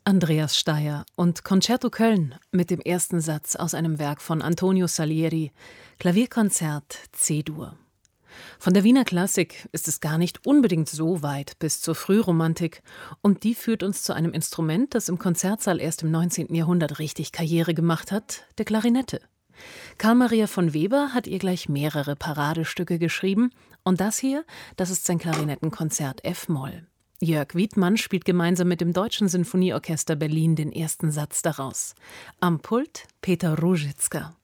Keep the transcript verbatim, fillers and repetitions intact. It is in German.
Andreas Steier und Concerto Köln mit dem ersten Satz aus einem Werk von Antonio Salieri, Klavierkonzert C-Dur. Von der Wiener Klassik ist es gar nicht unbedingt so weit bis zur Frühromantik, und die führt uns zu einem Instrument, das im Konzertsaal erst im neunzehnten Jahrhundert richtig Karriere gemacht hat, der Klarinette. Carl Maria von Weber hat ihr gleich mehrere Paradestücke geschrieben, und das hier, das ist sein Klarinettenkonzert F-Moll. Jörg Wiedmann spielt gemeinsam mit dem Deutschen Sinfonieorchester Berlin den ersten Satz daraus. Am Pult Peter Ruzicka.